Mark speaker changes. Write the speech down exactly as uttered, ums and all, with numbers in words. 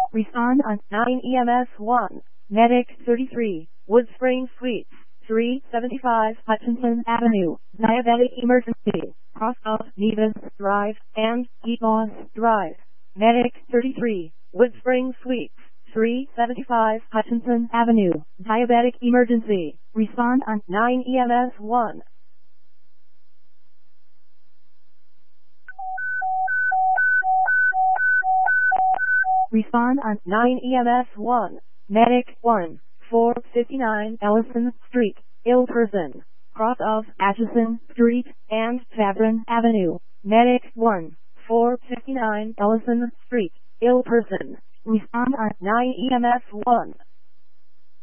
Speaker 1: Respond on nine E M S one. Medic thirty-three, Woodspring Suites, three seventy-five Hutchinson Avenue, Diabetic Emergency, cross of Nevis Drive and Eaton Drive. Medic thirty-three, Woodspring Suites, three seventy-five Hutchinson Avenue, Diabetic Emergency. Respond on nine E M S one. Respond on nine E M S one. Medic one, four fifty-nine Ellison Street, ill person, cross of Atchison Street and Tavern Avenue. Medic one, four fifty-nine Ellison Street, ill person. Respond on nine E M S one.